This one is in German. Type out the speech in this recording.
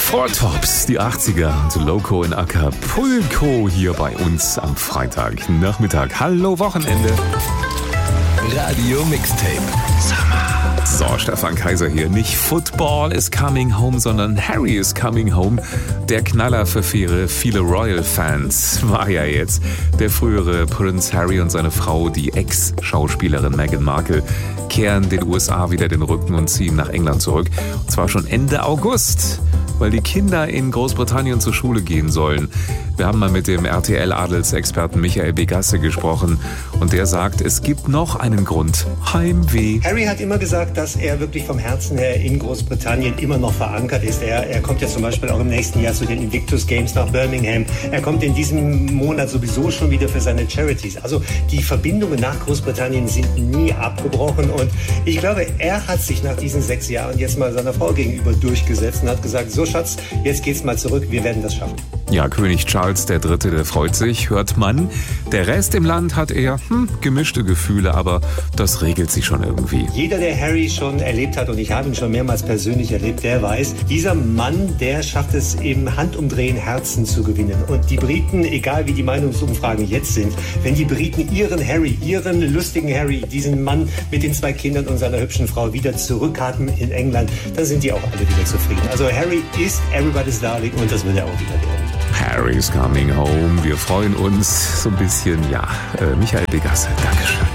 Four Tops, die 80er und Loco in Acapulco hier bei uns am Freitagnachmittag. Hallo Wochenende. Radio Mixtape. So, Stefan Kaiser hier. Nicht Football is coming home, sondern Harry is coming home. Der Knaller für viele Royal-Fans war ja jetzt der frühere Prinz Harry und seine Frau, die Ex-Schauspielerin Meghan Markle, kehren den USA wieder den Rücken und ziehen nach England zurück. Und zwar schon Ende August, weil die Kinder in Großbritannien zur Schule gehen sollen. Wir haben mal mit dem RTL-Adelsexperten Michael Begasse gesprochen und der sagt, es gibt noch einen Grund. Heimweh. Harry hat immer gesagt, dass er wirklich vom Herzen her in Großbritannien immer noch verankert ist. Er kommt ja zum Beispiel auch im nächsten Jahr zu den Invictus Games nach Birmingham. Er kommt in diesem Monat sowieso schon wieder für seine Charities. Also die Verbindungen nach Großbritannien sind nie abgebrochen und ich glaube, er hat sich nach diesen 6 Jahren jetzt mal seiner Frau gegenüber durchgesetzt und hat gesagt, so Schatz, jetzt geht's mal zurück, wir werden das schaffen. Ja, König Charles III., der freut sich, hört man. Der Rest im Land hat eher gemischte Gefühle, aber das regelt sich schon irgendwie. Jeder, der Harry schon erlebt hat, und ich habe ihn schon mehrmals persönlich erlebt, der weiß, dieser Mann, der schafft es im Handumdrehen Herzen zu gewinnen. Und die Briten, egal wie die Meinungsumfragen jetzt sind, wenn die Briten ihren Harry, ihren lustigen Harry, diesen Mann mit den 2 Kindern und seiner hübschen Frau wieder zurückhaben in England, dann sind die auch alle wieder zufrieden. Also Harry ist everybody's darling und das wird er auch wieder werden. Harry's coming home. Wir freuen uns so ein bisschen. Ja, Michael Begasse, Dankeschön.